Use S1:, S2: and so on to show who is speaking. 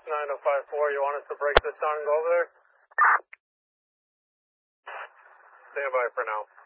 S1: 9054, you want us to break this down and go over there? Stand by for now.